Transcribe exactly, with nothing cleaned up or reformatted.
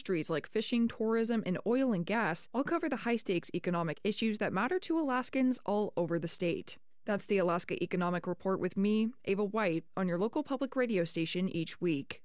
industries like fishing, tourism, and oil and gas all cover the high-stakes economic issues that matter to Alaskans all over the state. That's the Alaska Economic Report with me, Ava White, on your local public radio station each week.